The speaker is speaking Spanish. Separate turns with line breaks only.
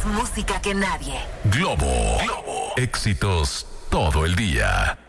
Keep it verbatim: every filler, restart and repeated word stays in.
música que nadie.
Globo. Globo. Éxitos todo el día.